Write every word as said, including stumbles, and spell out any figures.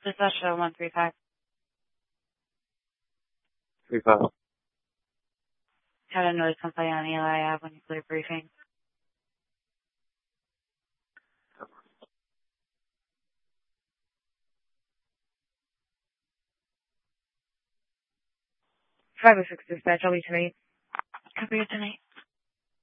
Dispatch show one three five. Three five. Had a noise complaint on Eli Ave when you clear briefing. five oh six dispatch, I'll be tonight. Copy it tonight.